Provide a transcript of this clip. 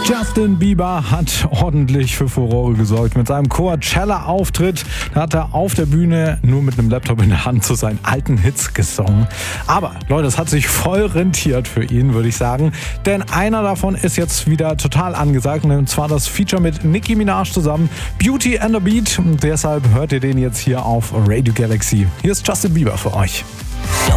Justin Bieber hat ordentlich für Furore gesorgt mit seinem Coachella-Auftritt. Da hat er auf der Bühne nur mit einem Laptop in der Hand zu seinen alten Hits gesungen. Aber Leute, es hat sich voll rentiert für ihn, würde ich sagen. Denn einer davon ist jetzt wieder total angesagt. Und zwar das Feature mit Nicki Minaj zusammen. Beauty and the Beat. Und deshalb hört ihr den jetzt hier auf Radio Galaxy. Hier ist Justin Bieber für euch.